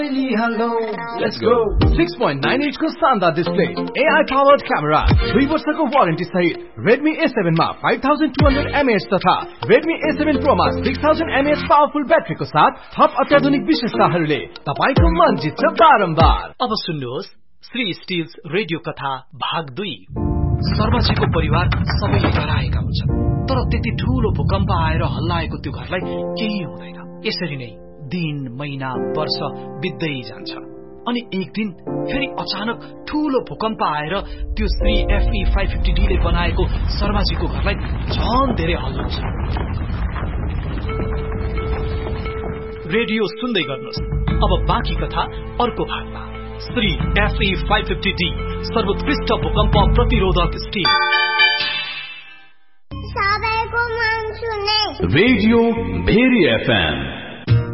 Hello, let's go. 6.9 inch को शानदार display, AI powered camera, 2 वर्षको वारेन्टी सहित Redmi A7 मा 5200 mAh तथा Redmi A7 Pro मा 6000 mAh पावरफुल ब्याट्रीको साथ थप अत्याधुनिक विशेषताहरूले तपाईको मन जित्छ बारम्बार। अब सुन्नुहोस् श्री स्टिल्स रेडियो कथा भाग 2। सर्वजीको परिवार सबैले डराएका हुन्छन्, तर त्यति ठूलो भूकम्प आएर हल्लाएको त्यो घरलाई केही हुँदैन। यसरी नै दिन महिना वर्ष बित्दै जान्छ अनि एक दिन फेरि अचानक ठूलो भूकम्प आएर त्यो श्री FE 550D ले बनाएको शर्माजीको घरलाई झन धेरै हल्लाउँछ। रेडियो सुन्दै गर्नुहोस्। अब बाँकी कथा अर्को भागमा। श्री FE 550D सर्वोत्कृष्ट भूकम्प प्रतिरोधक स्टिल। सबैको मन सुने रेडियो भेरी FM